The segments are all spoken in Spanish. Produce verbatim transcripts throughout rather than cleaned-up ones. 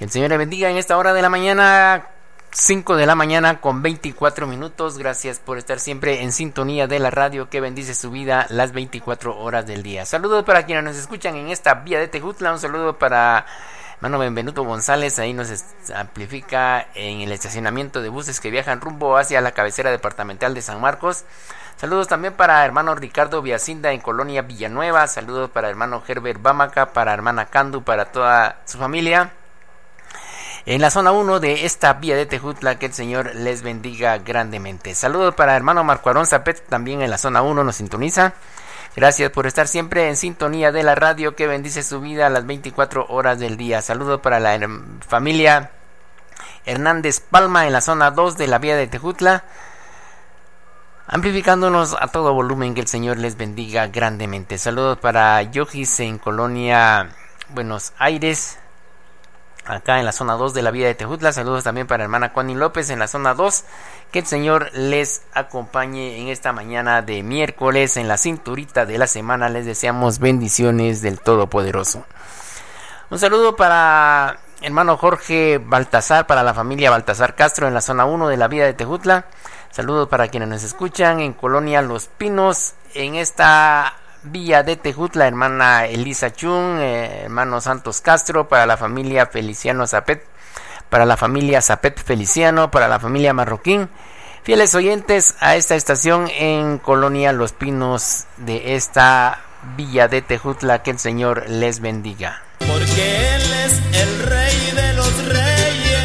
Que el Señor le bendiga en esta hora de la mañana, cinco de la mañana con veinticuatro minutos. Gracias por estar siempre en sintonía de la radio que bendice su vida las veinticuatro horas del día. Saludos para quienes nos escuchan en esta vía de Tejutla. Un saludo para hermano Benvenuto González, ahí nos amplifica en el estacionamiento de buses que viajan rumbo hacia la cabecera departamental de San Marcos. Saludos también para hermano Ricardo Villacinda en Colonia Villanueva. Saludos para hermano Herbert Bamaca, para hermana Candu, para toda su familia en la zona uno de esta vía de Tejutla. Que el Señor les bendiga grandemente. Saludos para hermano Marco Arón Zapet, también en la zona uno nos sintoniza. Gracias por estar siempre en sintonía de la radio que bendice su vida a las veinticuatro horas del día. Saludos para la familia Hernández Palma en la zona dos de la vía de Tejutla, amplificándonos a todo volumen. Que el Señor les bendiga grandemente. Saludos para Yojis en Colonia Buenos Aires, acá en la zona dos de la vía de Tejutla. Saludos también para hermana Connie López en la zona dos. Que el Señor les acompañe en esta mañana de miércoles, en la cinturita de la semana. Les deseamos bendiciones del Todopoderoso. Un saludo para hermano Jorge Baltasar, para la familia Baltasar Castro en la zona uno de la vía de Tejutla. Saludos para quienes nos escuchan en Colonia Los Pinos, en esta vía de Tejutla, hermana Elisa Chun, eh, hermano Santos Castro, para la familia Feliciano Zapet, para la familia Zapet Feliciano, para la familia Marroquín, fieles oyentes a esta estación en Colonia Los Pinos de esta villa de Tejutla. Que el Señor les bendiga. Porque Él es el Rey de los Reyes,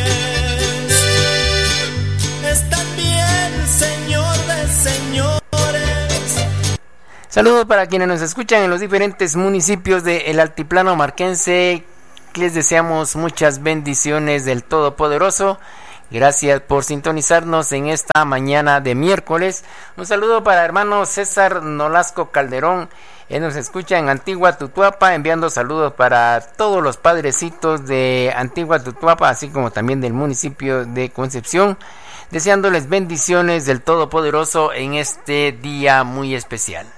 es también Señor de señores. Saludos para quienes nos escuchan en los diferentes municipios del altiplano marquense. Les deseamos muchas bendiciones del Todopoderoso. Gracias por sintonizarnos en esta mañana de miércoles. Un saludo para hermano César Nolasco Calderón. Él nos escucha en Antigua Tutuapa, enviando saludos para todos los padrecitos de Antigua Tutuapa, así como también del municipio de Concepción, deseándoles bendiciones del Todopoderoso en este día muy especial.